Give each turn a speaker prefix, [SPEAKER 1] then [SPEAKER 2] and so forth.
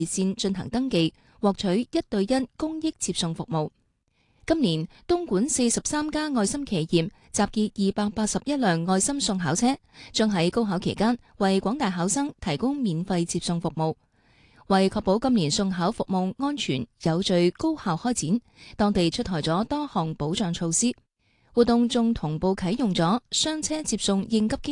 [SPEAKER 1] 線進行登記，獲取1對1公益接送服務。今年東莞43家愛心企業集結281輛愛心送考車，將喺高考期間為廣大考生提供免費接送服務。為確保今年送考服務安全有序、高效開展，當地出台咗多項保障措施。活動仲同步啟用咗雙車接送應急機